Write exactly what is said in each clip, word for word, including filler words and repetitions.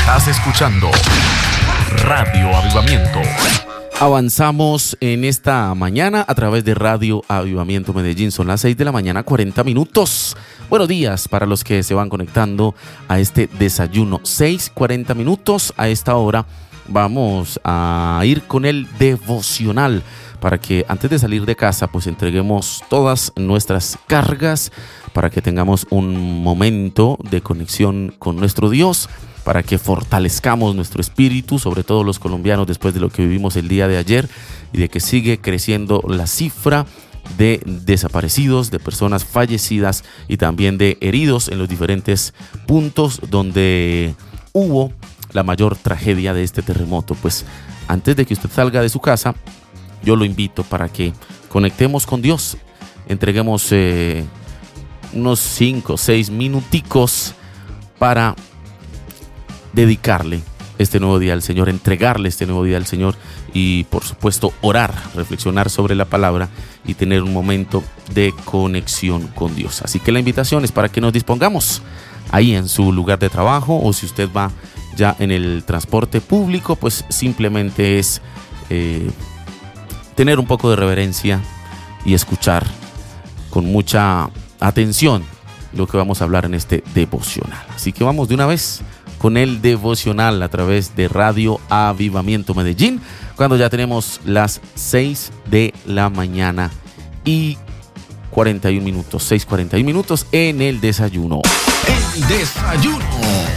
Estás escuchando Radio Avivamiento. Avanzamos en esta mañana a través de Radio Avivamiento Medellín. Son las seis de la mañana, cuarenta minutos. Buenos días para los que se van conectando a este desayuno. seis, cuarenta minutos. A esta hora vamos a ir con el devocional para que antes de salir de casa pues entreguemos todas nuestras cargas, para que tengamos un momento de conexión con nuestro Dios, para que fortalezcamos nuestro espíritu, sobre todo los colombianos, después de lo que vivimos el día de ayer y de que sigue creciendo la cifra de desaparecidos, de personas fallecidas y también de heridos en los diferentes puntos donde hubo la mayor tragedia de este terremoto. Pues antes de que usted salga de su casa, yo lo invito para que conectemos con Dios, entreguemos eh, unos cinco o seis minuticos para dedicarle este nuevo día al Señor, entregarle este nuevo día al Señor y por supuesto orar, reflexionar sobre la palabra y tener un momento de conexión con Dios. Así que la invitación es para que nos dispongamos ahí en su lugar de trabajo, o si usted va ya en el transporte público, pues simplemente es eh, tener un poco de reverencia y escuchar con mucha atención lo que vamos a hablar en este devocional. Así que vamos de una vez con el devocional a través de Radio Avivamiento Medellín, cuando ya tenemos las seis de la mañana y cuarenta y un minutos, seis cuarenta y un minutos en el desayuno. El desayuno.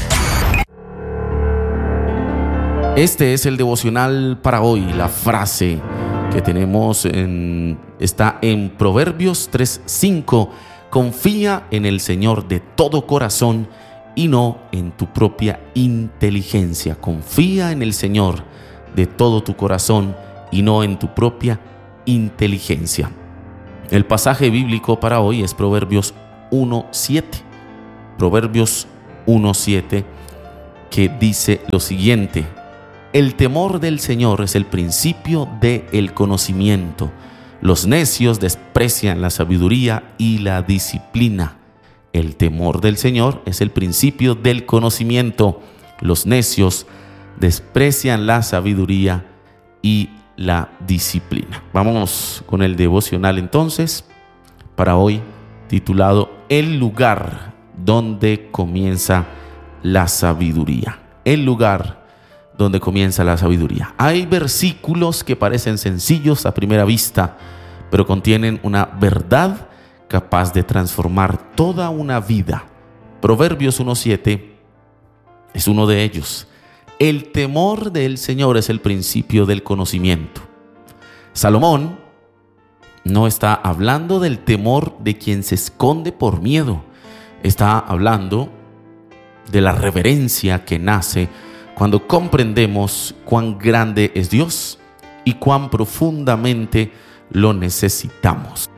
Este es el devocional para hoy. La frase que tenemos en, está en Proverbios tres cinco. Confía en el Señor de todo corazón y no en tu propia inteligencia. Confía en el Señor de todo tu corazón y no en tu propia inteligencia. El pasaje bíblico para hoy es Proverbios uno siete. Proverbios uno siete, que dice lo siguiente: el temor del Señor es el principio del conocimiento. Los necios desprecian la sabiduría y la disciplina. El temor del Señor es el principio del conocimiento. Los necios desprecian la sabiduría y la disciplina. Vamos con el devocional entonces para hoy, titulado El lugar donde comienza la sabiduría. El lugar donde comienza la sabiduría. Hay versículos que parecen sencillos a primera vista, pero contienen una verdad capaz de transformar toda una vida. Proverbios uno siete es uno de ellos. El temor del Señor es el principio del conocimiento. Salomón no está hablando del temor de quien se esconde por miedo. Está hablando de la reverencia que nace cuando comprendemos cuán grande es Dios y cuán profundamente lo necesitamos.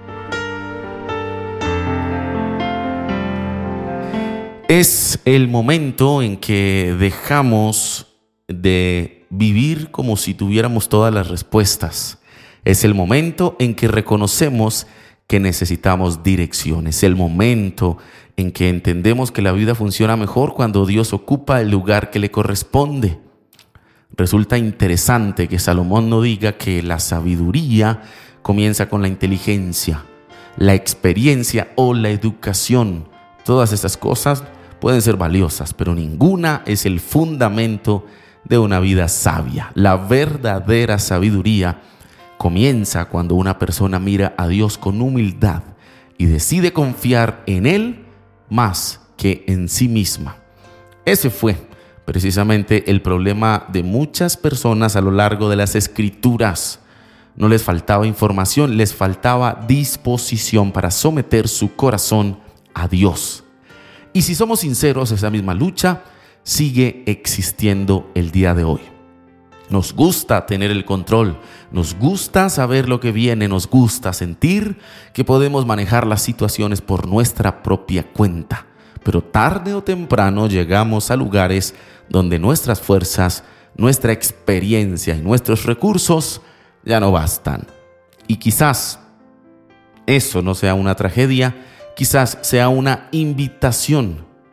Es el momento en que dejamos de vivir como si tuviéramos todas las respuestas. Es el momento en que reconocemos que necesitamos dirección. Es el momento en que entendemos que la vida funciona mejor cuando Dios ocupa el lugar que le corresponde. Resulta interesante que Salomón no diga que la sabiduría comienza con la inteligencia, la experiencia o la educación. Todas estas cosas pueden ser valiosas, pero ninguna es el fundamento de una vida sabia. La verdadera sabiduría comienza cuando una persona mira a Dios con humildad y decide confiar en Él más que en sí misma. Ese fue precisamente el problema de muchas personas a lo largo de las Escrituras. No les faltaba información, les faltaba disposición para someter su corazón a Dios. Y si somos sinceros, esa misma lucha sigue existiendo el día de hoy. Nos gusta tener el control, nos gusta saber lo que viene, nos gusta sentir que podemos manejar las situaciones por nuestra propia cuenta. Pero tarde o temprano llegamos a lugares donde nuestras fuerzas, nuestra experiencia y nuestros recursos ya no bastan. Y quizás eso no sea una tragedia, quizás sea una invitación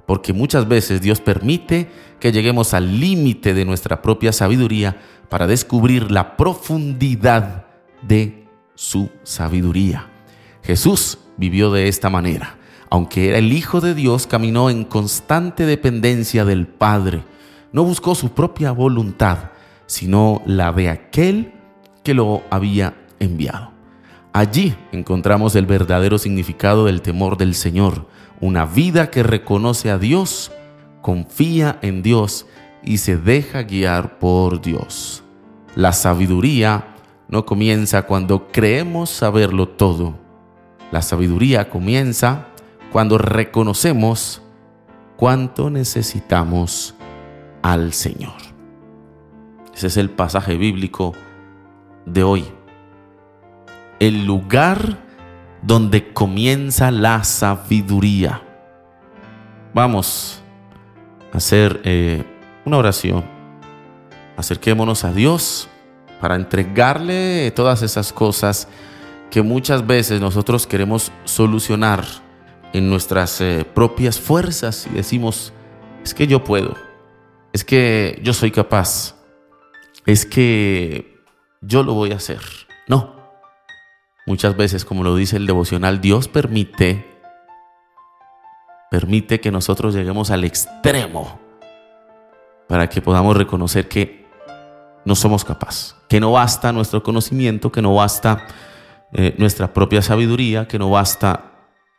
porque muchas veces Dios permite que lleguemos al límite de nuestra propia sabiduría para descubrir la profundidad de su sabiduría. Jesús vivió de esta manera. Aunque era el Hijo de Dios, caminó en constante dependencia del Padre. No buscó su propia voluntad, sino la de aquel que lo había enviado. Allí encontramos el verdadero significado del temor del Señor, una vida que reconoce a Dios, confía en Dios y se deja guiar por Dios. La sabiduría no comienza cuando creemos saberlo todo. La sabiduría comienza cuando reconocemos cuánto necesitamos al Señor. Ese es el pasaje bíblico de hoy. El lugar donde comienza la sabiduría. Vamos a hacer eh, una oración. Acerquémonos a Dios para entregarle todas esas cosas que muchas veces nosotros queremos solucionar en nuestras eh, propias fuerzas y decimos, es que yo puedo, es que yo soy capaz, es que yo lo voy a hacer. No, muchas veces, como lo dice el devocional, Dios permite, permite que nosotros lleguemos al extremo para que podamos reconocer que no somos capaces, que no basta nuestro conocimiento, que no basta eh, nuestra propia sabiduría, que no basta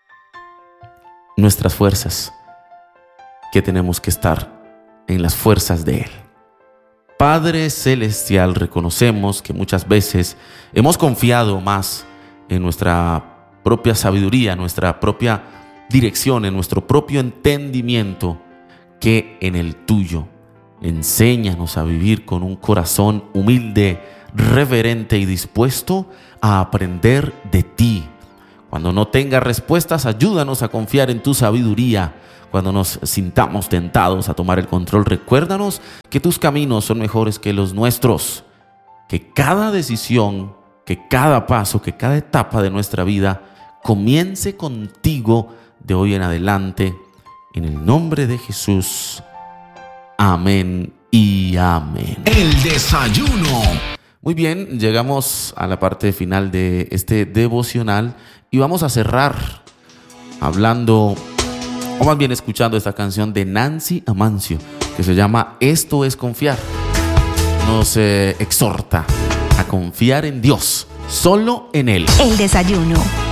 nuestras fuerzas, que tenemos que estar en las fuerzas de Él. Padre Celestial, reconocemos que muchas veces hemos confiado más en nuestra propia sabiduría, en nuestra propia dirección, en nuestro propio entendimiento, que en el tuyo. Enséñanos a vivir con un corazón humilde, reverente y dispuesto a aprender de ti. Cuando no tengas respuestas, ayúdanos a confiar en tu sabiduría. Cuando nos sintamos tentados a tomar el control, recuérdanos que tus caminos son mejores que los nuestros. Que cada decisión, que cada paso, que cada etapa de nuestra vida comience contigo de hoy en adelante. En el nombre de Jesús. Amén y amén. El desayuno. Muy bien, llegamos a la parte final de este devocional y vamos a cerrar hablando, o más bien escuchando esta canción de Nancy Amancio, que se llama Esto es confiar. Nos eh, exhorta a confiar en Dios, solo en Él. El desayuno.